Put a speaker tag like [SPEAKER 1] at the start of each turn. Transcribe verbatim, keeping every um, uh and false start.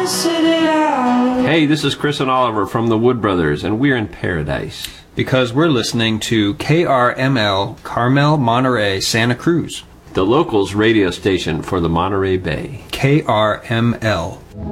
[SPEAKER 1] sit it out.
[SPEAKER 2] Hey, this is Chris and Oliver from the Wood Brothers, and we're in paradise.
[SPEAKER 3] Because we're listening to K R M L, Carmel, Monterey, Santa Cruz.
[SPEAKER 2] The locals radio station for the Monterey Bay.
[SPEAKER 3] K R M L.